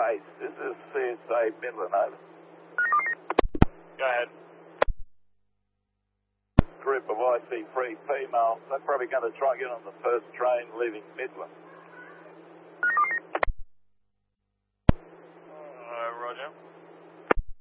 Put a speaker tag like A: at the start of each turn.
A: base. This is CSA Midland, over.
B: Go ahead.
A: Group of IC3 female. They're probably going to try and get on the first train leaving Midland.